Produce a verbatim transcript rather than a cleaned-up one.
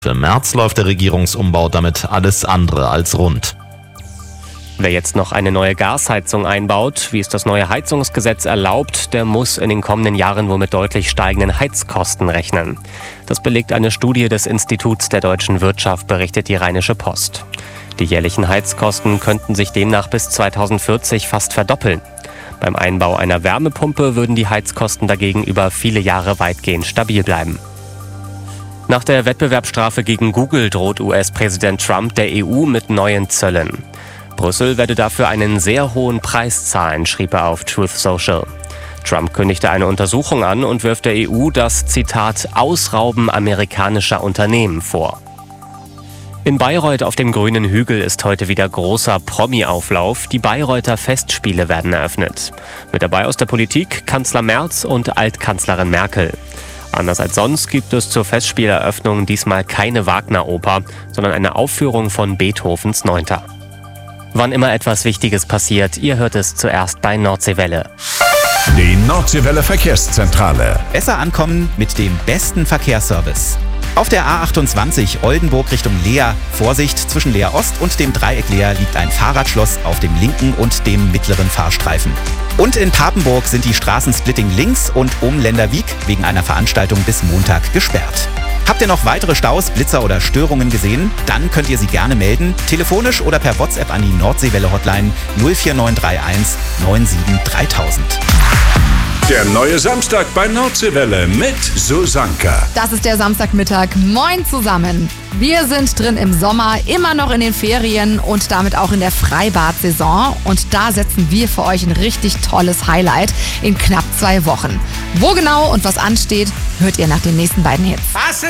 Für Merz läuft der Regierungsumbau damit alles andere als rund. Wer jetzt noch eine neue Gasheizung einbaut, wie es das neue Heizungsgesetz erlaubt, der muss in den kommenden Jahren wohl mit deutlich steigenden Heizkosten rechnen. Das belegt eine Studie des Instituts der deutschen Wirtschaft, berichtet die Rheinische Post. Die jährlichen Heizkosten könnten sich demnach bis zweitausendvierzig fast verdoppeln. Beim Einbau einer Wärmepumpe würden die Heizkosten dagegen über viele Jahre weitgehend stabil bleiben. Nach der Wettbewerbsstrafe gegen Google droht U S-Präsident Trump der E U mit neuen Zöllen. Brüssel werde dafür einen sehr hohen Preis zahlen, schrieb er auf Truth Social. Trump kündigte eine Untersuchung an und wirft der E U das, Zitat, Ausrauben amerikanischer Unternehmen vor. In Bayreuth auf dem grünen Hügel ist heute wieder großer Promi-Auflauf. Die Bayreuther Festspiele werden eröffnet. Mit dabei aus der Politik Kanzler Merz und Altkanzlerin Merkel. Anders als sonst gibt es zur Festspieleröffnung diesmal keine Wagner-Oper, sondern eine Aufführung von Beethovens Neunter. Wann immer etwas Wichtiges passiert, ihr hört es zuerst bei Nordseewelle. Die Nordseewelle Verkehrszentrale. Besser ankommen mit dem besten Verkehrsservice. Auf der A achtundzwanzig Oldenburg Richtung Leer. Vorsicht, zwischen Leer Ost und dem Dreieck Leer liegt ein Fahrradschloss auf dem linken und dem mittleren Fahrstreifen. Und in Papenburg sind die Straßen Splitting links und um Lenderwiek wegen einer Veranstaltung bis Montag gesperrt. Habt ihr noch weitere Staus, Blitzer oder Störungen gesehen? Dann könnt ihr sie gerne melden, telefonisch oder per WhatsApp an die Nordseewelle-Hotline null vier neun drei eins neun sieben dreitausend. Der neue Samstag bei Nordseewelle mit Susanka. Das ist der Samstagmittag. Moin zusammen. Wir sind drin im Sommer, immer noch in den Ferien und damit auch in der Freibad-Saison. Und da setzen wir für euch ein richtig tolles Highlight in knapp zwei Wochen. Wo genau und was ansteht, hört ihr nach den nächsten beiden Hits. Was